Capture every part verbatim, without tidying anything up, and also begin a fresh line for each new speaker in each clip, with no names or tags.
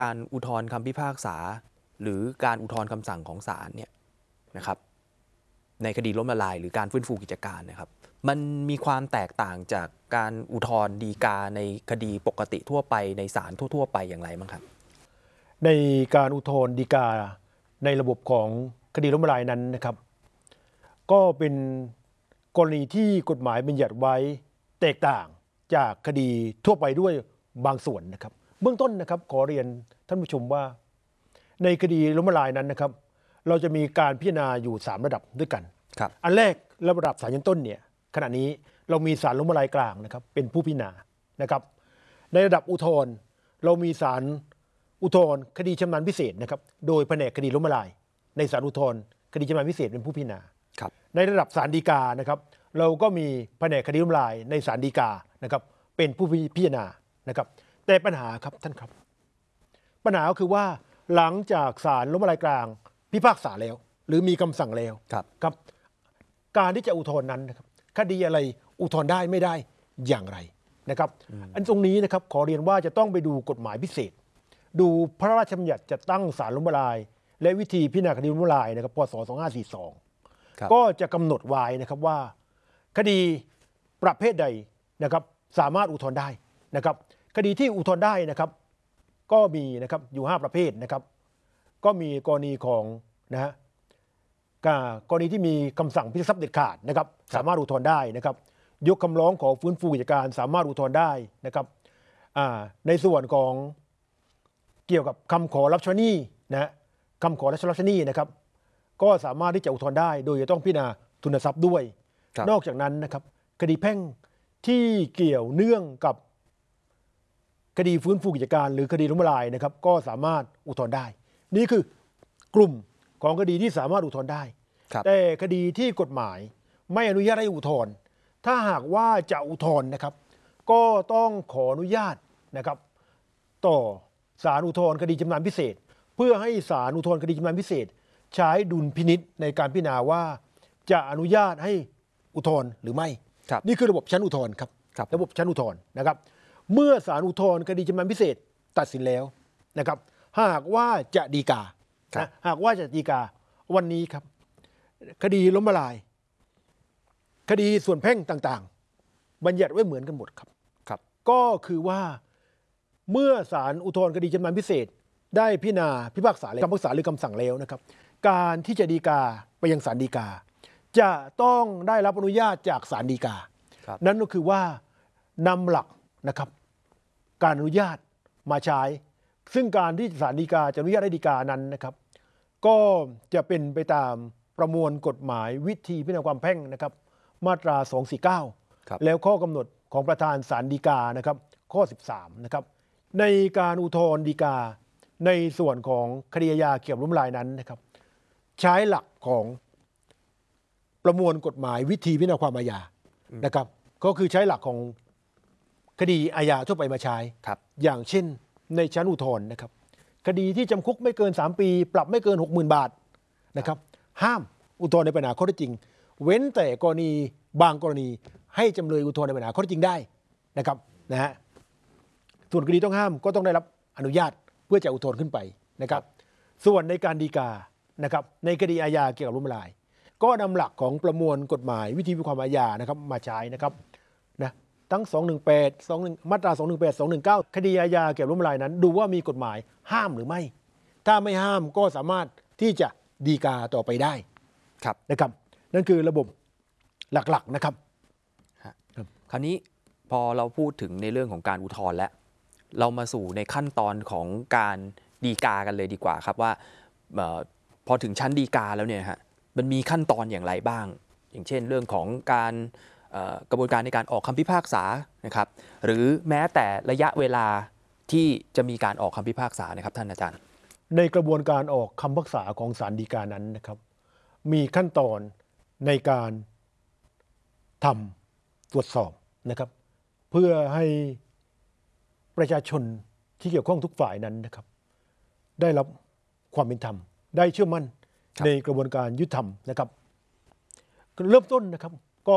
การอุทธรณ์คำพิพากษาหรือการอุทธรณ์คำสั่งของศาลเนี่ยนะครับในคดีล้มละลายหรือการฟื้นฟูกิจการนะครับมันมีความแตกต่างจากการอุทธรณ์ฎีกาในคดีปกติทั่วไปในศาลทั่วๆไปอย่างไรบ้างครับ
ในการอุทธรณ์ฎีกาในระบบของคดีล้มละลายนั้นนะครับก็เป็นกรณีที่กฎหมายบัญญัติไว้แตกต่างจากคดีทั่วไปด้วยบางส่วนนะครับเบื้องต้นนะครับขอเรียนท่านผู้ชมว่าในคดีล้มละลายนั้นนะครับเราจะมีการพิจารณาอยู่สามระดับด้วยกัน
ครับ
อันแรกระดับศาลชั้นต้นเนี่ยขณะนี้เรามีศาลล้มละลายกลางนะครับเป็นผู้พิจารณานะครับในระดับอุทธรณ์เรามีศาลอุทธรณ์คดีชำนาญพิเศษนะครับโดยแผนกคดีล้มละลายในศาลอุทธรณ์คดีชำนาญพิเศษเป็นผู้พิจารณาในระดับศาลฎีกานะครับเราก็มีแผนกคดีล้มละลายในศาลฎีกานะครับเป็นผู้พิจารณานะครับแต่ปัญหาครับท่านครับปัญหาก็คือว่าหลังจากศาลล้มละลายกลางพิพากษาแล้วหรือมีคำสั่งแล้ว
ครับ
ครับการที่จะอุทธรณ์นั้นนะครับคดีอะไรอุทธรณ์ได้ไม่ได้อย่างไรนะครับอันตรงนี้นะครับขอเรียนว่าจะต้องไปดูกฎหมายพิเศษดูพระราชบัญญัติจัดตั้งศาลล้มละลายและวิธีพิจารณาคดีล้มละลายนะครับพศสองห้าสี่สองก็จะกำหนดไว้นะครับว่าคดีประเภทใดนะครับสามารถอุทธรณ์ได้นะครับคดีที่อุทธรณ์ได้นะครับก็มีนะครับอยู่ห้าประเภทนะครับก็มีกรณีของนะฮะกรณีที่มีคำสั่งพิทักษ์ทรัพย์เด็ดขาดนะครับสามารถอุทธรณ์ได้นะครับยกคำร้องขอฟื้นฟูกิจการสามารถอุทธรณ์ได้นะครับในส่วนของเกี่ยวกับคำขอรับชำระหนี้นะคำขอรับชำระหนี้นะครับก็สามารถที่จะอุทธรณ์ได้โดยจะต้องพิจารณาทุนทรัพย์ด้วยนอกจากนั้นนะครับคดีแพ่งที่เกี่ยวเนื่องกับคดีฟื้นฟูกิจการหรือคดีล้มละลายนะครับก็สามารถอุทธรณ์ได้นี่คือกลุ่มของคดีที่สามารถอุทธรณ์ได้แต่คดีที่กฎหมายไม่อนุญาตให้อุทธรณ์ถ้าหากว่าจะอุทธรณ์นะครับก็ต้องขออนุญาตนะครับต่อศาลอุทธรณ์คดีชำนาญพิเศษเพื่อให้ศาลอุทธรณ์คดีชำนาญพิเศษใช้ดุลพินิจในการพิจารณาว่าจะอนุญาตให้อุทธรณ์หรือไม่นี่คือระบบชั้นอุทธรณ์ครับระบบชั้นอุทธรณ์นะครับเมื่อศาลอุทธรณ์คดีชำนาญพิเศษตัดสินแล้วนะครับหากว่าจะฎีกานะหากว่าจะฎีกาวันนี้ครับคดีล้มละลายคดีส่วนแพ่งต่างๆบัญญัติไว้เหมือนกันหมดครับครับก็คือว่าเมื่อศาลอุทธรณ์คดีชำนาญพิเศษได้พิจารณาพิพากษาคำพิพากษาหรือคำสั่งแล้วนะครับการที่จะฎีกาไปยังศาลฎีกาจะต้องได้รับอนุญาตจากศาลฎีกานั่นก็คือว่านำหลักนะครับการอนุญาตมาใช้ซึ่งการที่ศาลฎีกาจะอนุญาตให้ฎีกานั้นนะครับก็จะเป็นไปตามประมวลกฎหมายวิธีพิจารณาความแพ่งนะครับมาตราสองร้อยสี่สิบเก้าแล้วข้อกำหนดของประธานศาลฎีกานะครับข้อสิบสามนะครับในการอุทธรณ์ฎีกาในส่วนของคดีอาญาเกี่ยวกับล้มละลายนั้นนะครับใช้หลักของประมวลกฎหมายวิธีพิจารณาความอาญานะครับก็คือใช้หลักของคดีอาญาทั่วไปมาใช้อย่างเช่นในชั้นอุทธรณ์นะครับคดีที่จำคุกไม่เกินสามปีปรับไม่เกิน หกหมื่น บาทนะครับห้ามอุทธรณ์ในปัญหาข้อเท็จจริงเว้นแต่กรณีบางกรณีให้จำเลยอุทธรณ์ในปัญหาข้อเท็จจริงได้นะครับนะฮะส่วนคดีต้องห้ามก็ต้องได้รับอนุญาตเพื่อจะอุทธรณ์ขึ้นไปนะครับส่วนในการฎีกานะครับในคดีอาญาเกี่ยวกับล้มละลายก็นำหลักของประมวลกฎหมายวิธีพิจารณาความอาญานะครับมาใช้นะครับนะทั้งสองหนึ่งแปด สองหนึ่งมาตราสองหนึ่งแปด สองหนึ่งเก้าคดีอาญาเกี่ยวกับล้มละลายนั้นดูว่ามีกฎหมายห้ามหรือไม่ถ้าไม่ห้ามก็สามารถที่จะฎีกาต่อไปได้ครับนะครับนั่นคือระบบหลักๆนะครับ
คราวนี้พอเราพูดถึงในเรื่องของการอุทธรณ์แล้วเรามาสู่ในขั้นตอนของการฎีกากันเลยดีกว่าครับว่าพอถึงชั้นฎีกาแล้วเนี่ยฮะมันมีขั้นตอนอย่างไรบ้างอย่างเช่นเรื่องของการกระบวนการในการออกคำพิพากษานะครับหรือแม้แต่ระยะเวลาที่จะมีการออกคำพิพากษานะครับท่านอาจารย์
ในกระบวนการออกคำพิพากษาของศาลฎีกานั้นนะครับมีขั้นตอนในการทำตรวจสอบนะครับเพื่อให้ประชาชนที่เกี่ยวข้องทุกฝ่ายนั้นนะครับได้รับความเป็นธรรมได้เชื่อมั่นในกระบวนการยุติธรรมนะครับเริ่มต้นนะครับก็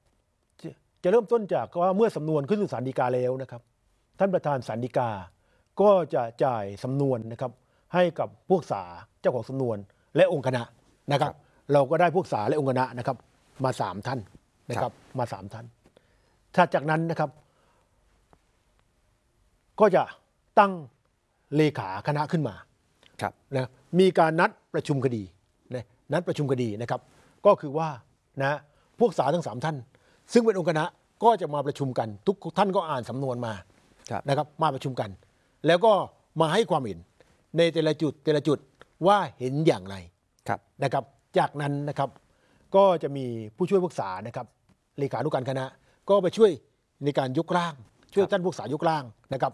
จะเริ่มต้นจากว่าเมื่อสำนวนขึ้นสู่ศาลฎีกาแล้วนะครับท่านประธานศาลฎีกาก็จะจ่ายสำนวนนะครับให้กับพวกศาลเจ้าของสำนวนและองค์คณะนะครับ เราก็ได้พวกศาลและองค์คณะนะครับมาสามท่านนะครับมาสามท่านถ้าจากนั้นนะครับ ก็จะตั้งเลขาคณะขึ้นมานะมีการนัดประชุมคดีนะนัดประชุมคดีนะครับก็คือว่านะพวกศาลทั้งสามท่านซึ่งเป็นองค์คณะก็จะมาประชุมกันทุกท่านก็อ่านสำนวนมานะครับมาประชุมกัน แล้วก็มาให้ความเห็นในแต่ละจุดแต่ละจุดว่าเห็นอย่างไรนะครับจากนั้นนะครับก็จะมีผู้ช่วยพวกศาลนะครับเลขานุการคณะก็ไปช่วยในการยกร่างช่วยท่านพวกศาลยกร่างนะครับ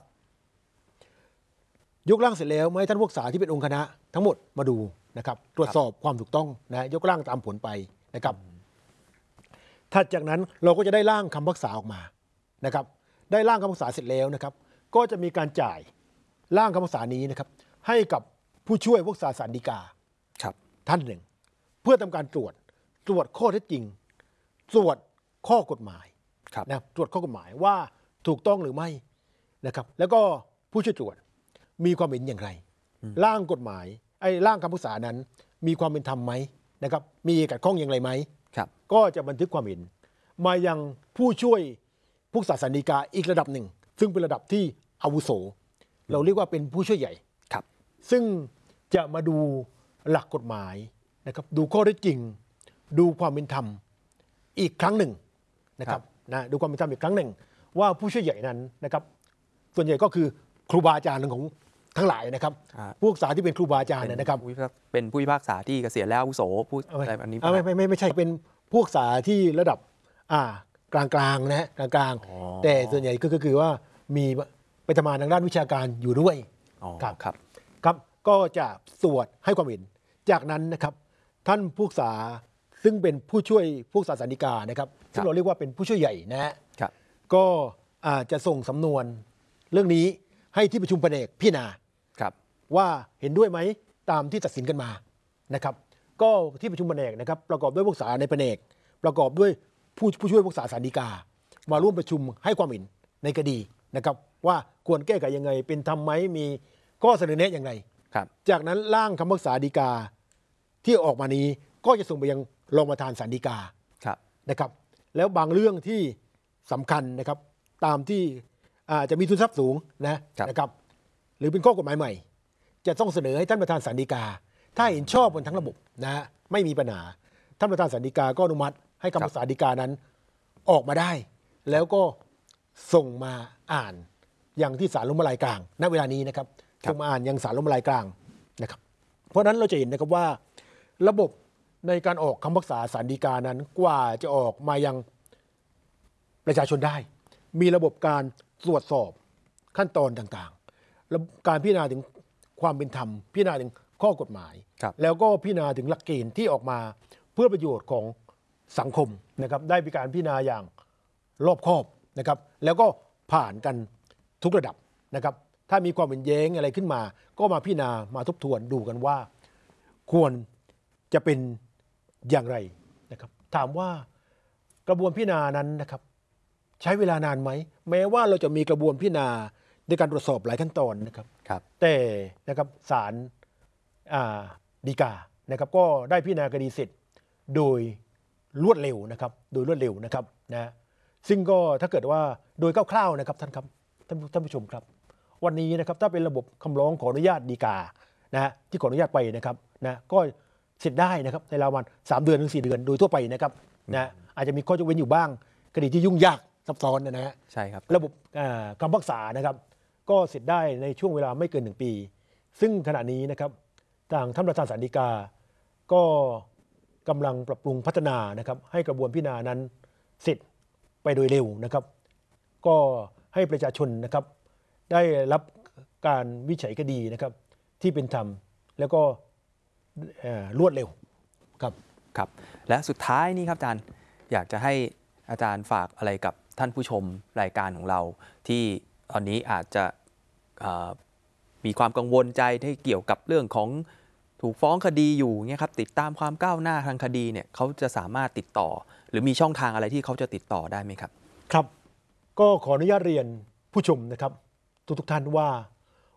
ยกร่างเสร็จแล้วมาให้ท่านพวกศาลที่เป็นองค์คณะทั้งหมดมาดูนะครับตรวจสอบความถูกต้องนะยกร่างตามผลไปนะครับถัดจากนั้นเราก็จะได้ร่างคำพิพากษาออกมานะครับได้ร่างคำพิพากษาเสร็จแล้วนะครับก็จะมีการจ่ายร่างคำพิพากษานี้นะครับให้กับผู้ช่วยพวกศาลศาลฎีกาท่านหนึ่งเพื่อทำการตรวจตรวจข้อเท็จจริงตรวจข้อกฎหมายนะตรวจข้อกฎหมายว่าถูกต้องหรือไม่นะครับแล้วก็ผู้ช่วยตรวจมีความเห็นอย่างไรร่างกฎหมายไอ้ร่างคำพิพากษานั้นมีความเป็นธรรมไหมนะครับมีขัดข้องอย่างไรไหมก็จะบันทึกความเห็นมายังผู้ช่วยผู้ศาลศาลฎีกาอีกระดับหนึ่งซึ่งเป็นระดับที่อาวุโสเราเรียกว่าเป็นผู้ช่วยใหญ่ซึ่งจะมาดูหลักกฎหมายนะครับดูข้อเท็จจริงดูความเป็นธรรมอีกครั้งหนึ่งนะครับนะดูความเป็นธรรมอีกครั้งหนึ่งว่าผู้ช่วยใหญ่นั้นนะครับส่วนใหญ่ก็คือครูบาอาจารย์ของทั้งหลายนะครับผู้ศึกษาที่เป็นครูบาอาจารย์นะครับ
เป็นผู้พิพากษาที่เกษียณแล้วอาวุโสผู้อะไรแบบนี้
ไม่ไม่ไม่ใช่เป็นผู้ศึกษาที่ระดับอ่ากลางกลางนะฮะกลางกลางแต่ส่วนใหญ่ก็คือว่ามีไปทำงานทางด้านวิชาการอยู่ด้วย
ครับครับ
ครับก็จะสวดให้ความเห็นจากนั้นนะครับท่านผู้ศึกษาซึ่งเป็นผู้ช่วยผู้ศึกษาศาลฎีกานะครับซึ่งเราเรียกว่าเป็นผู้ช่วยใหญ่นะฮะก็อาจจะส่งสำนวนเรื่องนี้ให้ที่ประชุมแผนกพิจารณาว่าเห็นด้วยไหมตามที่ตัดสินกันมานะครับก็ที่ประชุมแผนกนะครับประกอบด้วยผู้ศึกษาในแผนกประกอบด้วยผู้ผู้ช่วยผู้ศึกษาศาลฎีกามาร่วมประชุมให้ความเห็นในคดีนะครับว่าควรแก้ไขยังไงเป็นธรรมไหมมีข้อเสนอแนะอย่างไรจากนั้นร่างคำพิพากษาฎีกาที่ออกมานี้ก็จะส่งไปยังรองประธานศาลฎีกานะครับแล้วบางเรื่องที่สำคัญนะครับตามที่อาจจะมีทุนทรัพย์สูงนะนะครับหรือเป็นข้อกฎหมายใหม่จะต้องเสนอให้ท่านประธานศาลฎีกาถ้าเห็นชอบกันทั้งระบบนะไม่มีปัญหาท่านประธานศาลฎีกาก็อนุมัติให้คำพิพากษาฎีกานั้นออกมาได้แล้วก็ส่งมาอ่านอย่างที่ศาลล้มละลายกลางณเวลานี้นะครับส่งมาอ่านยังศาลล้มละลายกลางนะครับเพราะฉะนั้นเราจะเห็นนะครับว่าระบบในการออกคำพิพากษาศาลฎีกานั้นกว่าจะออกมายังประชาชนได้มีระบบการตรวจสอบขั้นตอนต่างๆและการพิจารณาถึงความเป็นธรรมพิจารณาถึงข้อกฎหมายแล้วก็พิจารณาถึงหลักเกณฑ์ที่ออกมาเพื่อประโยชน์ของสังคมนะครับได้มีการพิจารณาอย่างรอบคอบนะครับแล้วก็ผ่านกันทุกระดับนะครับถ้ามีความเห็นแย้งอะไรขึ้นมาก็มาพิจารณามาทบทวนดูกันว่าควรจะเป็นอย่างไรนะครับถามว่ากระบวนพิจารณานั้นนะครับใช้เวลานานไหมแม้ว่าเราจะมีกระบวนพิจารณาในการตรวจสอบหลายขั้นตอนนะครับแต่นะครับศาลฎีกานะครับก็ได้พิจารณาคดีเสร็จโดยรวดเร็วนะครับโดยรวดเร็วนะครับนะซึ่งก็ถ้าเกิดว่าโดยคร่าวๆนะครับท่านครับท่านท่านผู้ชมครับวันนี้นะครับถ้าเป็นระบบคำร้องขออนุญาตฎีกานะฮะที่ขออนุญาตไปนะครับนะก็เสร็จได้นะครับในราววันสามเดือนถึงสี่เดือนโดยทั่วไปนะครับนะอาจจะมีข้อยกเว้นอยู่บ้างคดีที่ยุ่งยากซับซ้อนนะฮะ
ใช่ครับ
ระบบคำพิพากษานะครับก็เสร็จได้ในช่วงเวลาไม่เกินหนึ่งปีซึ่งขณะนี้นะครับทางท่านประธานศาลฎีกาก็กำลังปรับปรุงพัฒนานะครับให้กระบวนพิจารณานั้นเสร็จไปโดยเร็วนะครับก็ให้ประชาชนนะครับได้รับการวิจัยคดีนะครับที่เป็นธรรมแล้วก็รวดเร็วครับ
ครับและสุดท้ายนี่ครับอาจารย์อยากจะให้อาจารย์ฝากอะไรกับท่านผู้ชมรายการของเราที่ตอนนี้อาจจะมีความกังวลใจที่เกี่ยวกับเรื่องของถูกฟ้องคดีอยู่เนี่ยครับติดตามความก้าวหน้าทางคดีเนี่ยเขาจะสามารถติดต่อหรือมีช่องทางอะไรที่เขาจะติดต่อได้ไหมครับ
ครับก็ขออนุญาตเรียนผู้ชมนะครับทุกๆท่านว่า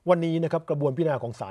วันนี้นะครับกระบวนพิจารณาของศาล